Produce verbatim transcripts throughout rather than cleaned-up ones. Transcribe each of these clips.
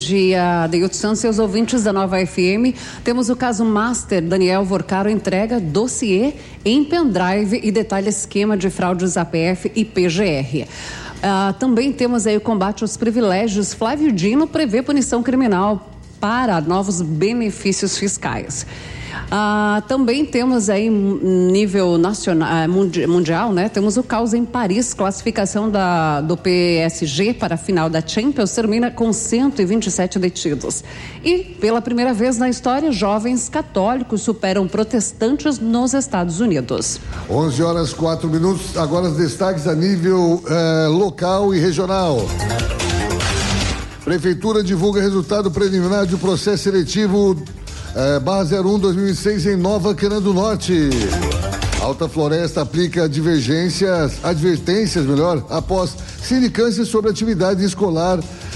Dia Deilton Santos, seus ouvintes da Nova F M. Temos o caso Master. Daniel Vorcaro entrega dossiê em pendrive e detalha esquema de fraudes A P F e P G R. Ah, também temos aí o combate aos privilégios. Flávio Dino prevê punição criminal para novos benefícios fiscais. Ah, também temos aí nível nacional, mundial, né? Temos o caos em Paris, classificação da, do P S G para a final da Champions termina com cento e vinte e sete detidos. E pela primeira vez na história, jovens católicos superam protestantes nos Estados Unidos. onze horas quatro minutos, agora os destaques a nível eh, local e regional. Prefeitura divulga resultado preliminar de processo seletivo É, barra zero um dois mil e seis em Nova Canaã do Norte. Alta Floresta aplica divergências, advertências melhor, após sindicância sobre atividade escolar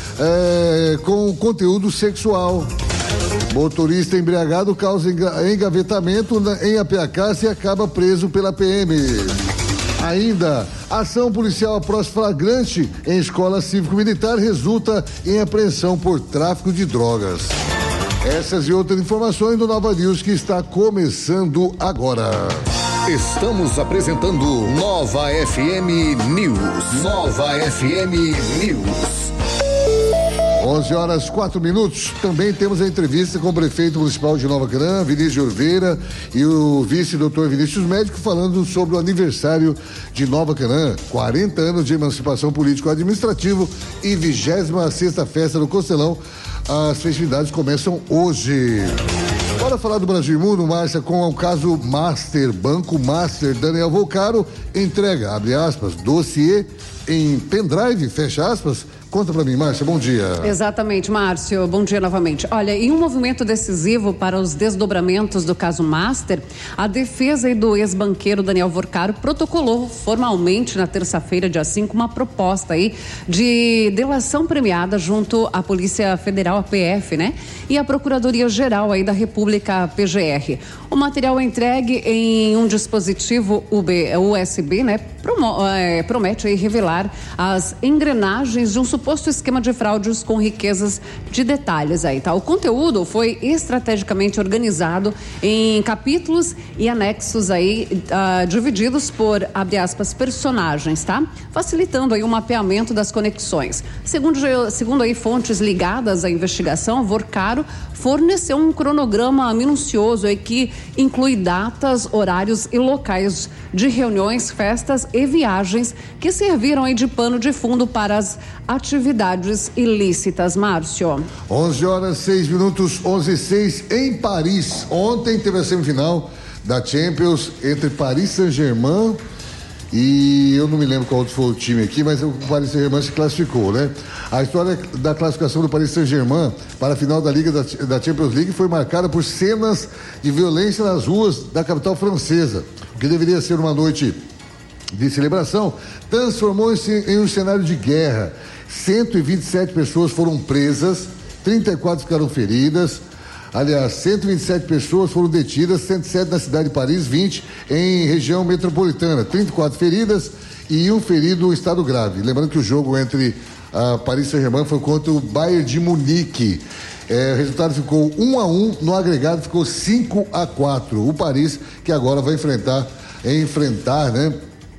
é, com conteúdo sexual. Motorista embriagado causa engavetamento em Apiacás e acaba preso pela P M. Ainda, ação policial após flagrante em escola cívico-militar resulta em apreensão por tráfico de drogas. Essas e outras informações do Nova News que está começando agora. Estamos apresentando Nova F M News. Nova F M News. onze horas quatro minutos. Também temos a entrevista com o prefeito municipal de Nova Canaã, Vinícius Oliveira, e o vice-doutor Vinícius Médico, falando sobre o aniversário de Nova Canaã, quarenta anos de emancipação político-administrativo e vigésima sexta festa do Costelão. As festividades começam hoje. Bora falar do Brasil Mundo, Márcia, com o caso Master, Banco Master. Daniel Vorcaro entrega, abre aspas, dossiê em pendrive, fecha aspas. Conta pra mim, Márcia, bom dia. Exatamente, Márcio, bom dia novamente. Olha, em um movimento decisivo para os desdobramentos do caso Master, a defesa aí do ex-banqueiro Daniel Vorcaro protocolou formalmente na terça-feira, dia cinco, uma proposta aí de delação premiada junto à Polícia Federal, a P F, né? E a Procuradoria-Geral aí da República, P G R. O material é entregue em um dispositivo U S B, né? Promo, é, promete aí revelar as engrenagens de um suposto esquema de fraudes com riquezas de detalhes aí, tá? O conteúdo foi estrategicamente organizado em capítulos e anexos aí uh, divididos por, abre aspas, personagens, tá? Facilitando aí o mapeamento das conexões. Segundo, segundo aí fontes ligadas à investigação, Vorcaro forneceu um cronograma minucioso aí que inclui datas, horários e locais de reuniões, festas e viagens que serviram aí de pano de fundo para as atividades ilícitas. Márcio. onze horas seis minutos, onze e seis em Paris. Ontem teve a semifinal da Champions entre Paris Saint-Germain e eu não me lembro qual outro foi o time aqui, mas o Paris Saint-Germain se classificou, né? A história da classificação do Paris Saint-Germain para a final da Liga da, da Champions League foi marcada por cenas de violência nas ruas da capital francesa, o que deveria ser uma noite de celebração transformou-se em um cenário de guerra. cento e vinte e sete pessoas foram presas, trinta e quatro ficaram feridas. Aliás, cento e vinte e sete pessoas foram detidas, cento e sete na cidade de Paris, vinte em região metropolitana, trinta e quatro feridas e um ferido em estado grave. Lembrando que o jogo entre a Paris Saint-Germain foi contra o Bayern de Munique. É, o resultado ficou um a um, no agregado ficou cinco a quatro. O Paris, que agora vai enfrentar, enfrentar, né?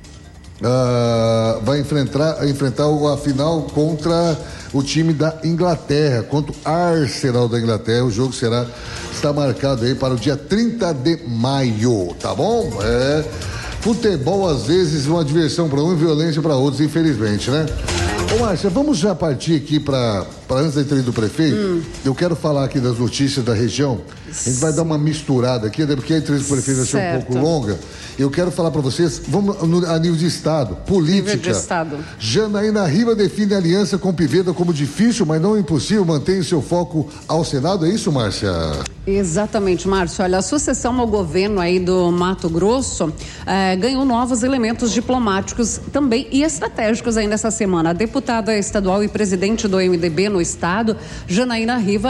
Uh, vai enfrentar, enfrentar a final contra o time da Inglaterra, contra o Arsenal da Inglaterra. O jogo será, está marcado aí para o dia trinta de maio, tá bom? É, futebol às vezes uma diversão para um e violência para outros, infelizmente, né? Ô Márcia, vamos já partir aqui para antes da entrevista do prefeito. Hum. Eu quero falar aqui das notícias da região. A gente vai dar uma misturada aqui, porque a entrevista do prefeito vai ser um pouco longa. Eu quero falar para vocês, vamos no, a nível de Estado, política. Nível de Estado. Janaína Riva define aliança com Piveta como difícil, mas não impossível, mantém seu foco ao Senado, é isso, Márcia? Exatamente, Márcio. Olha, a sucessão ao governo aí do Mato Grosso eh, ganhou novos elementos diplomáticos também e estratégicos ainda essa semana. A deputada estadual e presidente do M D B no estado, Janaína Riva,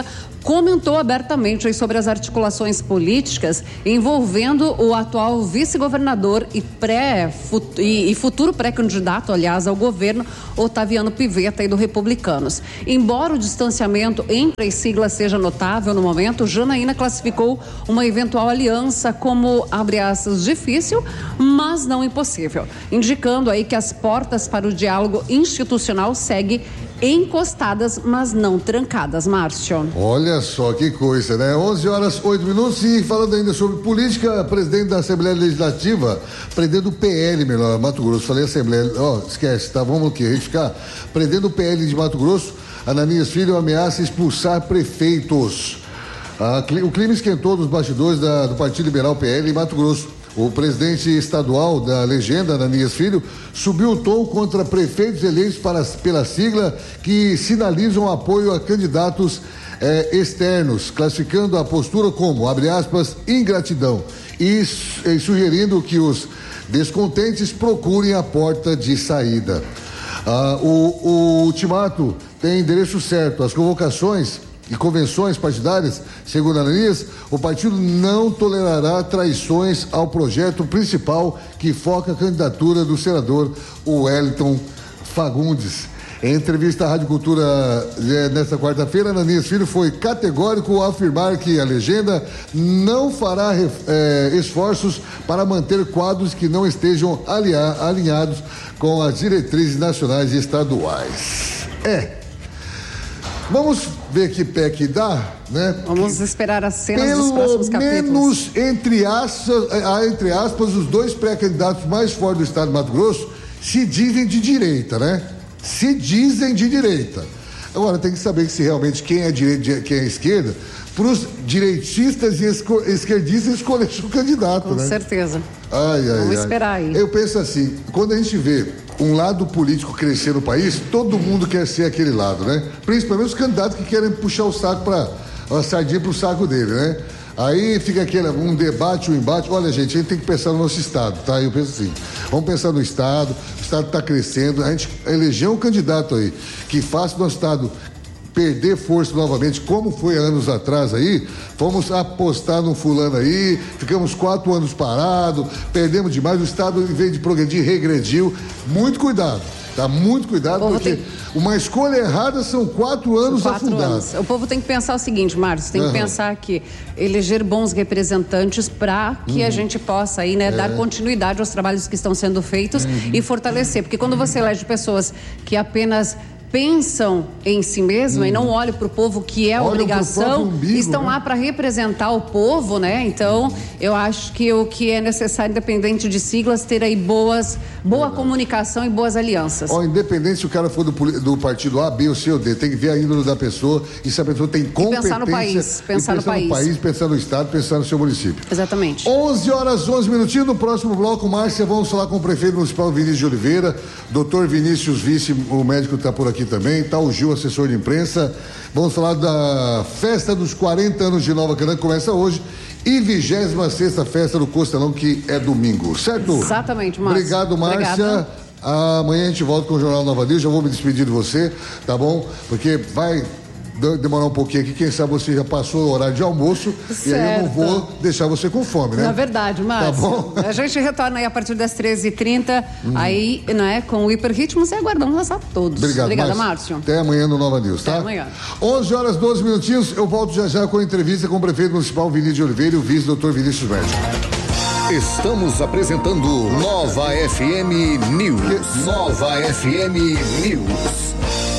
comentou abertamente sobre as articulações políticas envolvendo o atual vice-governador e, pré, e, e futuro pré-candidato, aliás, ao governo, Otaviano Pivetta, e do Republicanos. Embora o distanciamento entre as siglas seja notável no momento, Janaína classificou uma eventual aliança como, abre aspas, difícil, mas não impossível, indicando aí que as portas para o diálogo institucional seguem encostadas, mas não trancadas, Márcio. Olha só que coisa, né? onze horas, oito minutos, e falando ainda sobre política, presidente da Assembleia Legislativa, presidente do P L, melhor, Mato Grosso, falei Assembleia, ó, oh, esquece, tá, vamos aqui, retificar, presidente do P L de Mato Grosso, Ananias Filho, ameaça expulsar prefeitos. Ah, o clima esquentou dos bastidores da, do Partido Liberal P L em Mato Grosso. O presidente estadual da legenda, Ananias Filho, subiu o tom contra prefeitos eleitos para, pela sigla que sinalizam apoio a candidatos eh, externos, classificando a postura como, abre aspas, ingratidão e, e sugerindo que os descontentes procurem a porta de saída. Ah, o, o ultimato tem endereço certo, as convocações e convenções partidárias, segundo Ananias, o partido não tolerará traições ao projeto principal que foca a candidatura do senador Wellington Fagundes. Em entrevista à Rádio Cultura eh, nesta quarta-feira, Ananias Filho foi categórico ao afirmar que a legenda não fará eh, esforços para manter quadros que não estejam alia, alinhados com as diretrizes nacionais e estaduais. É. Vamos ver que pé que dá, né? Vamos esperar as cenas dos próximos capítulos. Pelo menos, entre aspas, entre aspas, os dois pré-candidatos mais fortes do estado de Mato Grosso se dizem de direita, né? Se dizem de direita. Agora, tem que saber que se realmente quem é direita e quem é esquerda, para os direitistas e esquerdistas escolher o candidato, Com né? Com certeza. Ai, ai, Vamos ai. esperar aí. Eu penso assim, quando a gente vê um lado político crescer no país, todo mundo quer ser aquele lado, né? Principalmente os candidatos que querem puxar o saco para a sardinha pro saco dele, né? Aí fica aquele um debate, um embate. Olha, gente, a gente tem que pensar no nosso estado, tá? Eu penso assim, vamos pensar no estado, o estado está crescendo, a gente elegeu um candidato aí que faça o nosso estado perder força novamente, como foi anos atrás aí, fomos apostar num fulano aí, ficamos quatro anos parados, perdemos demais, o estado, em vez de progredir, regrediu. Muito cuidado, tá? Muito cuidado, porque tem... uma escolha errada são quatro anos quatro afundados. Anos. O povo tem que pensar o seguinte, Márcio, tem uhum. que pensar que eleger bons representantes para que uhum. a gente possa aí, né, é. dar continuidade aos trabalhos que estão sendo feitos uhum. e fortalecer, porque quando você elege pessoas que apenas pensam em si mesma hum. e não olham para o povo, que é a obrigação, umbigo, estão né? lá para representar o povo, né? Então, eu acho que o que é necessário, independente de siglas, ter aí boas, boa é comunicação e boas alianças. Ó, independente se o cara for do, do partido A, B ou C ou D, tem que ver a índole da pessoa e se a pessoa tem competência. E pensar no país, pensar, pensar no, país. no país, pensar no estado, pensar no seu município. Exatamente. onze horas, onze minutinhos. No próximo bloco, Márcia, vamos falar com o prefeito municipal Vinícius de Oliveira, doutor Vinícius Vice, o médico está por aqui também, tá o Gil, assessor de imprensa. Vamos falar da festa dos quarenta anos de Nova Canaã, que começa hoje, e vigésima sexta festa do Costelão, que é domingo, certo? Exatamente, Márcio. Obrigado, Márcia. Obrigada. Amanhã a gente volta com o Jornal Nova News, já vou me despedir de você, tá bom? Porque vai demorar um pouquinho aqui, quem sabe você já passou o horário de almoço, certo. E aí eu não vou deixar você com fome, né? Na verdade, Márcio. Tá bom? A gente retorna aí a partir das treze e trinta, hum. aí, né, com o Hiperritmos, e aguardamos a todos. Obrigado, Obrigada, Márcio. Márcio. Até amanhã no Nova News, tá? Até amanhã. onze horas, doze minutinhos, eu volto já já com a entrevista com o prefeito municipal Vinícius de Oliveira e o vice doutor Vinícius Médico. Estamos apresentando Nova F M News. Nova F M News.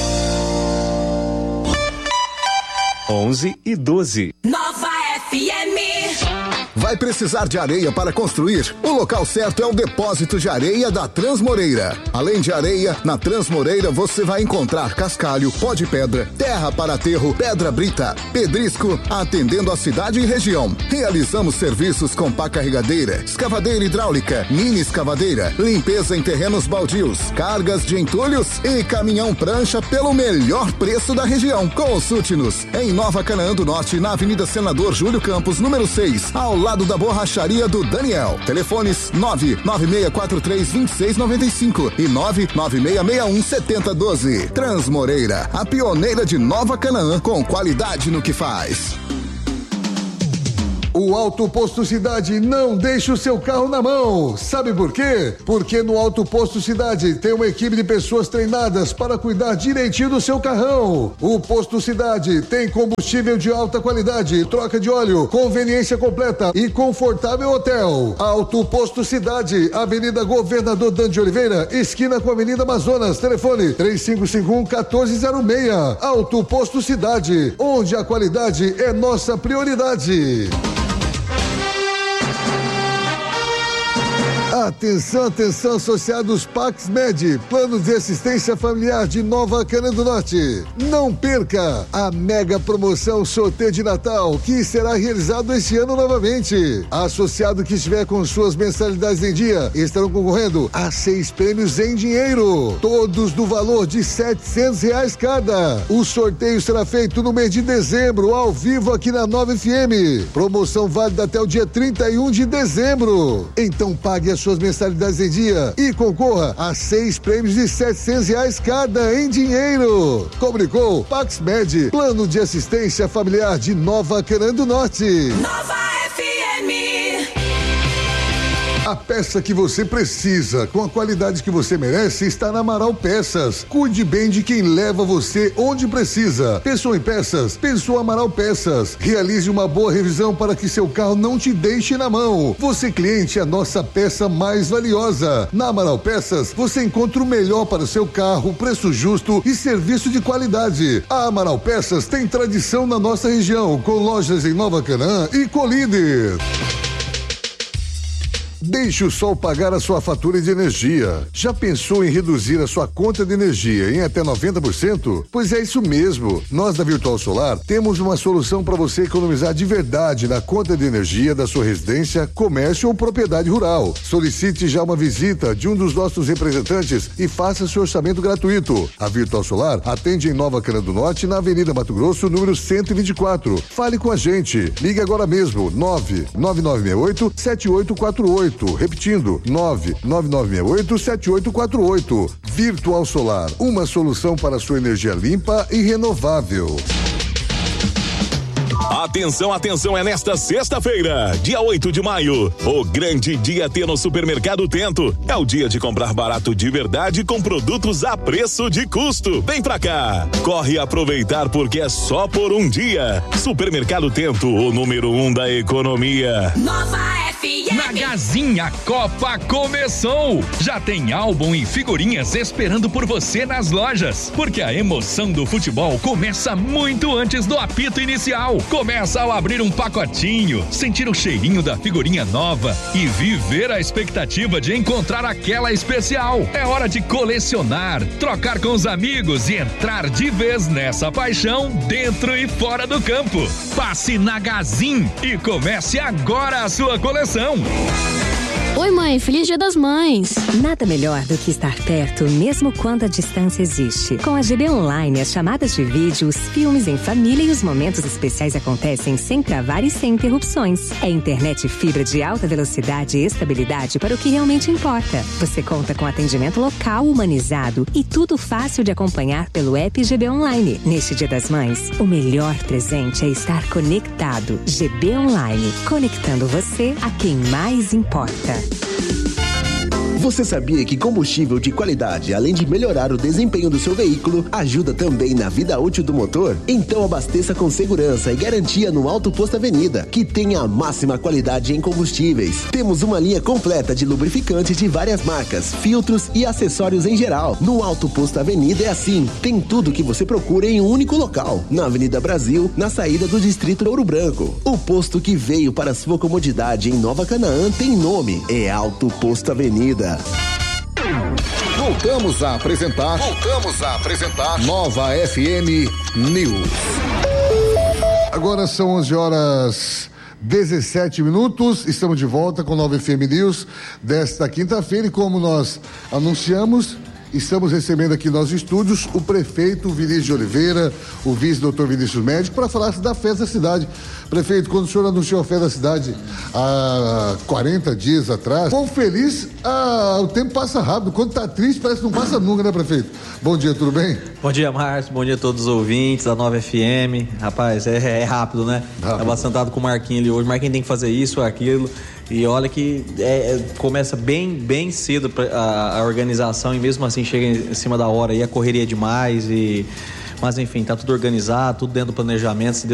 onze e doze. Nova F M. Vai precisar de areia para construir? O local certo é o depósito de areia da Transmoreira. Além de areia, na Transmoreira você vai encontrar cascalho, pó de pedra, terra para aterro, pedra brita, pedrisco, atendendo a cidade e região. Realizamos serviços com pá carregadeira, escavadeira hidráulica, mini escavadeira, limpeza em terrenos baldios, cargas de entulhos e caminhão prancha pelo melhor preço da região. Consulte-nos em Nova Canaã do Norte, na Avenida Senador Júlio Campos, número seis, ao lado lado da borracharia do Daniel. Telefones nove nove seis quatro três dois seis nove cinco e nove nove seis seis um sete zero um dois. Transmoreira, a pioneira de Nova Canaã, com qualidade no que faz. O Auto Posto Cidade não deixa o seu carro na mão. Sabe por quê? Porque no Auto Posto Cidade tem uma equipe de pessoas treinadas para cuidar direitinho do seu carrão. O Posto Cidade tem combustível de alta qualidade, troca de óleo, conveniência completa e confortável hotel. Auto Posto Cidade, Avenida Governador Dan de Oliveira, esquina com a Avenida Amazonas. Telefone três cinco cinco um, um quatro zero seis. Auto Posto Cidade, onde a qualidade é nossa prioridade. Atenção, atenção, associados Pax Med, plano de assistência familiar de Nova Canaã do Norte. Não perca a mega promoção sorteio de Natal, que será realizado este ano novamente. Associado que estiver com suas mensalidades em dia estarão concorrendo a seis prêmios em dinheiro, todos do valor de setecentos reais cada. O sorteio será feito no mês de dezembro, ao vivo aqui na Nova F M. Promoção válida até o dia trinta e um de dezembro. Então pague a suas mensalidades em dia e concorra a seis prêmios de setecentos reais cada em dinheiro. Comunicou Pax Med, plano de assistência familiar de Nova Canaã do Norte. Nova F M. A peça que você precisa, com a qualidade que você merece, está na Amaral Peças. Cuide bem de quem leva você onde precisa. Pensou em peças? Pensou Amaral Peças. Realize uma boa revisão para que seu carro não te deixe na mão. Você, cliente, é a nossa peça mais valiosa. Na Amaral Peças, você encontra o melhor para o seu carro, preço justo e serviço de qualidade. A Amaral Peças tem tradição na nossa região, com lojas em Nova Canaã e Colíder. Deixe o sol pagar a sua fatura de energia. Já pensou em reduzir a sua conta de energia em até noventa por cento? Pois é isso mesmo. Nós da Virtual Solar temos uma solução para você economizar de verdade na conta de energia da sua residência, comércio ou propriedade rural. Solicite já uma visita de um dos nossos representantes e faça seu orçamento gratuito. A Virtual Solar atende em Nova Canaã do Norte, na Avenida Mato Grosso, número cento e vinte e quatro. Fale com a gente. Ligue agora mesmo, nove nove nove seis oito sete oito quatro oito. Repetindo, nove nove nove seis oito sete oito quatro oito. Virtual Solar, uma solução para a sua energia limpa e renovável. Atenção, atenção, é nesta sexta-feira, dia oito de maio, o grande dia T no Supermercado Tento. É o dia de comprar barato de verdade com produtos a preço de custo. Vem pra cá, corre aproveitar porque é só por um dia. Supermercado Tento, o número um da economia. Nova F M. Na Gazinha, Copa começou. Já tem álbum e figurinhas esperando por você nas lojas, porque a emoção do futebol começa muito antes do apito inicial. Começa ao abrir um pacotinho, sentir o cheirinho da figurinha nova e viver a expectativa de encontrar aquela especial. É hora de colecionar, trocar com os amigos e entrar de vez nessa paixão dentro e fora do campo. Passe na Gazin e comece agora a sua coleção. Oi, mãe, feliz Dia das Mães. Nada melhor do que estar perto, mesmo quando a distância existe. Com a G B Online, as chamadas de vídeo, os filmes em família e os momentos especiais acontecem sem travar e sem interrupções. É internet fibra de alta velocidade e estabilidade para o que realmente importa. Você conta com atendimento local humanizado e tudo fácil de acompanhar pelo app G B Online. Neste Dia das Mães, o melhor presente é estar conectado. G B Online, conectando você a quem mais importa. Você sabia que combustível de qualidade, além de melhorar o desempenho do seu veículo, ajuda também na vida útil do motor? Então abasteça com segurança e garantia no Auto Posto Avenida, que tem a máxima qualidade em combustíveis. Temos uma linha completa de lubrificantes de várias marcas, filtros e acessórios em geral. No Auto Posto Avenida é assim, tem tudo que você procura em um único local. Na Avenida Brasil, na saída do Distrito Ouro Branco. O posto que veio para sua comodidade em Nova Canaã tem nome, é Auto Posto Avenida. Voltamos a apresentar. Voltamos a apresentar. Nova F M News. Agora são onze horas dezessete minutos. Estamos de volta com Nova F M News desta quinta-feira e como nós anunciamos, estamos recebendo aqui nos estúdios o prefeito Vinícius de Oliveira, o vice doutor Vinícius Médico, para falar da festa da cidade. Prefeito, quando o senhor anunciou a festa da cidade há quarenta dias atrás, quão feliz, ah, o tempo passa rápido. Quando tá triste, parece que não passa nunca, né, prefeito? Bom dia, tudo bem? Bom dia, Márcio. Bom dia a todos os ouvintes da Nova F M. Rapaz, é, é rápido, né? Rápido. Tava sentado com o Marquinhos ali hoje. O Marquinhos tem que fazer isso, aquilo. E olha que é, é, começa bem, bem cedo a, a organização e mesmo assim chega em cima da hora e a correria é demais. E, mas enfim, tá tudo organizado, tudo dentro do planejamento.